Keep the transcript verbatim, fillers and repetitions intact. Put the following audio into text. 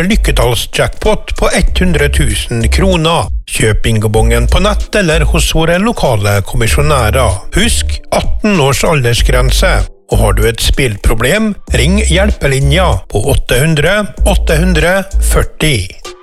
lykketallsjackpot på hundre tusen kroner. Kjøp bingobongen på nett eller hos våre lokale kommisjonærer. Husk atten års aldersgrense. Og har du et spillproblem, ring hjelpelinja på åtte hundre åtte hundre førti.